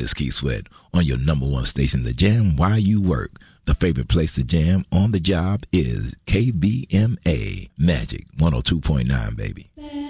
is Keith Sweat on your number one station, The Jam, while you work. The favorite place to jam on the job is KBMA Magic 102.9, baby.